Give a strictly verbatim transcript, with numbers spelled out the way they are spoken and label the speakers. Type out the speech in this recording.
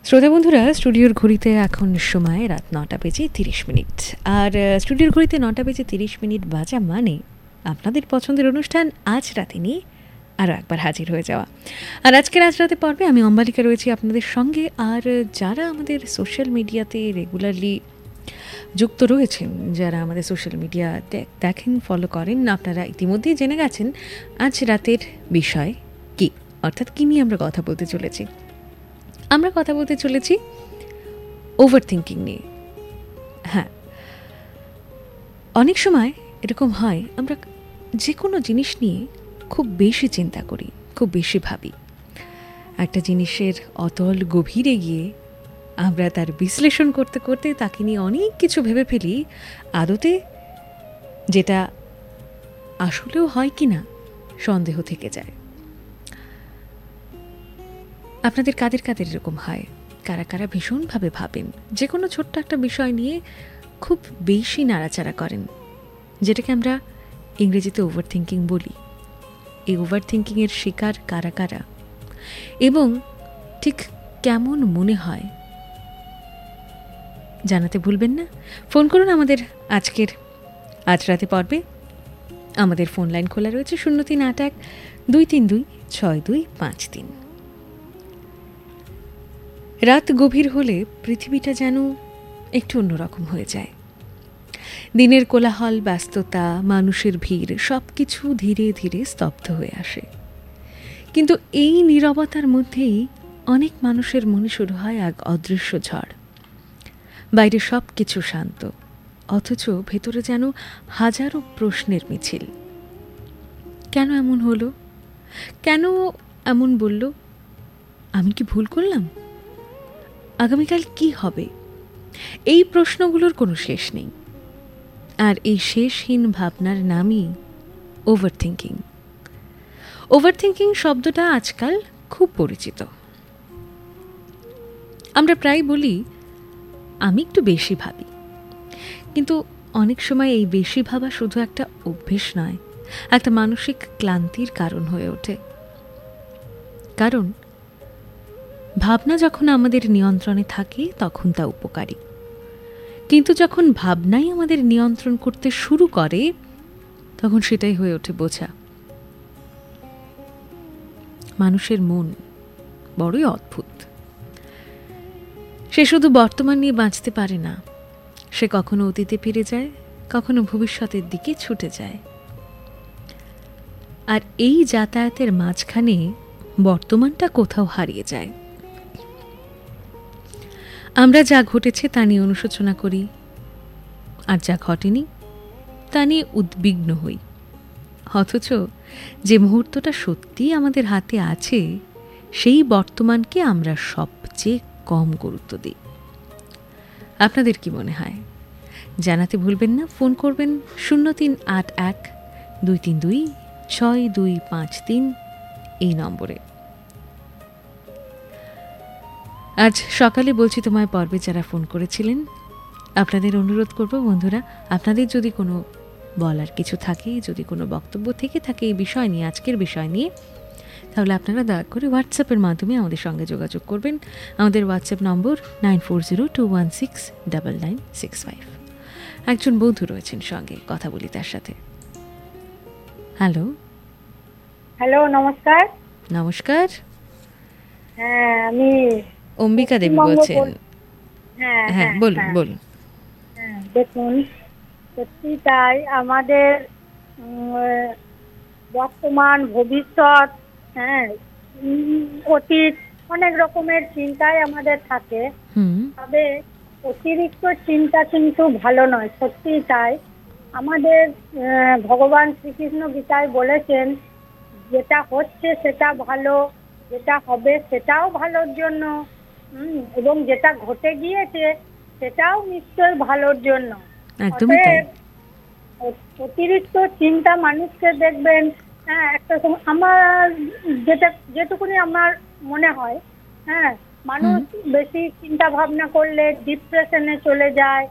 Speaker 1: শ্রোতা বন্ধুরা, স্টুডিওর ঘড়িতে এখন সময় রাত নটা বেজে তিরিশ মিনিট। আর স্টুডিওর ঘড়িতে নটা বেজে তিরিশ মিনিট বাজা মানে আপনাদের পছন্দের অনুষ্ঠান আজ রাতে নিয়ে আরও একবার হাজির হয়ে যাওয়া। আর আজকের আজ রাতে পর্বে আমি অম্বালিকা রয়েছি আপনাদের সঙ্গে। আর যারা আমাদের সোশ্যাল মিডিয়াতে রেগুলারলি যুক্ত রয়েছেন, যারা আমাদের সোশ্যাল মিডিয়া দেখেন, ফলো করেন, আপনারা ইতিমধ্যেই জেনে গেছেন আজ রাতের বিষয় কি, অর্থাৎ কী নিয়ে আমরা কথা বলতে চলেছি। আমরা কথা বলতে চলেছি ওভার থিঙ্কিং নিয়ে। হ্যাঁ, অনেক সময় এরকম হয় আমরা যে কোনো জিনিস নিয়ে খুব বেশি চিন্তা করি, খুব বেশি ভাবি। একটা জিনিসের অতল গভীরে গিয়ে আমরা তার বিশ্লেষণ করতে করতে তাকে নিয়ে অনেক কিছু ভেবে ফেলি, আদতে যেটা আসলেও হয় কি না সন্দেহ থেকে যায়। আপনাদের কাদের কাদের এরকম হয়? কারা কারা ভীষণভাবে ভাবেন, যে কোনো ছোট্ট একটা বিষয় নিয়ে খুব বেশি নাড়াচাড়া করেন, যেটাকে আমরা ইংরেজিতে ওভার থিঙ্কিং বলি। এই ওভার থিঙ্কিংয়ের শিকার কারা কারা এবং ঠিক কেমন মনে হয় জানাতে ভুলবেন না। ফোন করুন আমাদের আজকের আজ রাতে পর্বে। আমাদের ফোন লাইন খোলা রয়েছে শূন্য তিন আট এক দুই তিন দুই ছয় দুই পাঁচ তিন। রাত গভীর হলে পৃথিবীটা যেন একটু অন্যরকম হয়ে যায়। দিনের কোলাহল, ব্যস্ততা, মানুষের ভিড় সব কিছু ধীরে ধীরে স্তব্ধ হয়ে আসে। কিন্তু এই নীরবতার মধ্যেই অনেক মানুষের মনে শুরু হয় এক অদৃশ্য ঝড়। বাইরে সব কিছু শান্ত, অথচ ভেতরে যেন হাজারো প্রশ্নের মিছিল। কেন এমন হলো? কেন এমন বলল? আমি কি ভুল করলাম? আগামীকাল কি হবে? এই প্রশ্নগুলোর কোনো শেষ নেই। আর এই শেষহীন ভাবনার নামই ওভার থিঙ্কিং। ওভার থিঙ্কিং শব্দটা আজকাল খুব পরিচিত। আমরা প্রায় বলি আমি একটু বেশি ভাবি, কিন্তু অনেক সময় এই বেশি ভাবা শুধু একটা অভ্যেস নয়, একটা মানসিক ক্লান্তির কারণ হয়ে ওঠে। কারণ ভাবনা যখন আমাদের নিয়ন্ত্রণে থাকে তখন তা উপকারী, কিন্তু যখন ভাবনাই আমাদের নিয়ন্ত্রণ করতে শুরু করে তখন সেটাই হয়ে ওঠে বোঝা। মানুষের মন বড়ই অদ্ভুত। সে শুধু বর্তমান নিয়ে বাঁচতে পারে না, সে কখনো অতীতে ফিরে যায়, কখনো ভবিষ্যতের দিকে ছুটে যায়। আর এই যাতায়াতের মাঝখানে বর্তমানটা কোথাও হারিয়ে যায়। আমরা যা ঘটেছে তা নিয়ে অনুশোচনা করি, আর যা ঘটেনি তা নিয়ে উদ্বিগ্ন হই। অথচ যে মুহূর্তটা সত্যিই আমাদের হাতে আছে, সেই বর্তমানকে আমরা সবচেয়ে কম গুরুত্ব দিই। আপনাদের কি মনে হয়? জানাতে ভুলবেন না। ফোন করবেন শূন্য তিন আট এক দুই তিন দুই ছয় দুই পাঁচ তিন এই নম্বরে। আজ সকালে বলছি তোমায় পর্বে যারা ফোন করেছিলেন, আপনাদের অনুরোধ করব বন্ধুরা, আপনাদের যদি কোনো বলার কিছু থাকে, যদি কোনো বক্তব্য থেকে থাকে এই বিষয় নিয়ে, আজকের বিষয় নিয়ে, তাহলে আপনারা দয়া করে হোয়াটসঅ্যাপের মাধ্যমে আমাদের সঙ্গে যোগাযোগ করবেন। আমাদের হোয়াটসঅ্যাপ নম্বর nine four zero two one six double nine six five. একজন বন্ধু রয়েছেন সঙ্গে, কথা বলি তার সাথে। হ্যালো
Speaker 2: হ্যালো, নমস্কার।
Speaker 1: নমস্কার।
Speaker 2: হ্যাঁ, আমি
Speaker 1: অম্বিকা দেবী বলছেন।
Speaker 2: হ্যাঁ
Speaker 1: হ্যাঁ, বলুন বলুন।
Speaker 2: হ্যাঁ, দেখুন, সত্যি তাই। আমাদের বর্তমান, ভবিষ্যৎ, হ্যাঁ, অতীত, অনেক রকমের চিন্তাই আমাদের থাকে। তবে অতিরিক্ত চিন্তা কিন্তু ভালো নয়, সত্যি তাই। আমাদের ভগবান শ্রীকৃষ্ণ গীতায় বলেছেন, যেটা হচ্ছে সেটা ভালো, যেটা হবে সেটাও ভালোর জন্য, এবং যেটা ঘটে গিয়েছে সেটাও নিশ্চয় ভালোর জন্য। অতিরিক্ত চিন্তা মানুষকে দেখবেন, হ্যাঁ, একটা সময় আমার যেটা যেটুকুনি আমার মনে হয়, হ্যাঁ, মানুষ বেশি চিন্তা ভাবনা করলে ডিপ্রেশনে চলে যায়,